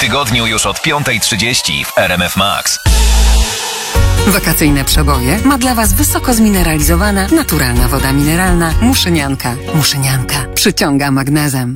tygodniu już od 5:30 w RMF Max. Wakacyjne przeboje ma dla Was wysoko zmineralizowana, naturalna woda mineralna Muszynianka. Muszynianka przyciąga magnezem.